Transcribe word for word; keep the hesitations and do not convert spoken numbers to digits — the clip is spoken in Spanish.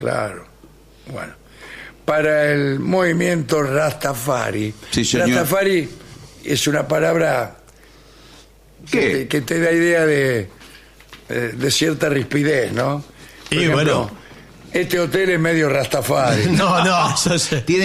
Claro. Bueno. Para el movimiento Rastafari. Sí, señor. Rastafari es una palabra ¿Qué? que, que te da idea de, de cierta rispidez, ¿no? Por Y ejemplo, bueno. este hotel es medio Rastafari. No, no, eso es... Tiene